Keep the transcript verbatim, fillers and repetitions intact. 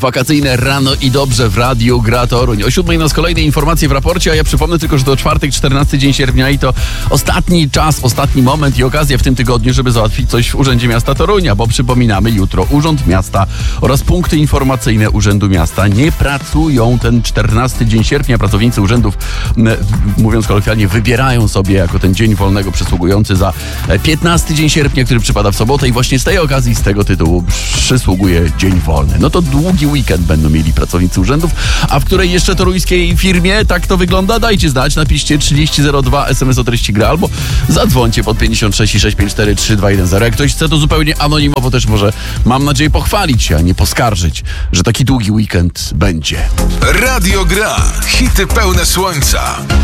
Wakacyjne rano i dobrze w Radiu Gra Toruń. O siódmej nas kolejne informacje w raporcie, a ja przypomnę tylko, że to czwartek, czternasty dzień sierpnia i to ostatni czas, ostatni moment i okazja w tym tygodniu, żeby załatwić coś w Urzędzie Miasta Torunia, bo przypominamy, jutro Urząd Miasta oraz punkty informacyjne Urzędu Miasta nie pracują ten czternasty dzień sierpnia. Pracownicy urzędów, mówiąc kolokwialnie, wybierają sobie jako ten dzień wolnego przysługujący za piętnasty dzień sierpnia, który przypada w sobotę i właśnie z tej okazji, z tego tytułu przysługuje dzień wolny. No to długi weekend będą mieli pracownicy urzędów, a w której jeszcze toruńskiej firmie tak to wygląda? Dajcie znać, napiszcie trzydzieści zero dwa es em es o treści gra albo zadzwońcie pod pięćdziesiąt sześć sześć pięć cztery trzy dwa jeden zero. Jak ktoś chce, to zupełnie anonimowo też może, mam nadzieję, pochwalić się, a nie poskarżyć, że taki długi weekend będzie. Radio Gra. Hity pełne słońca.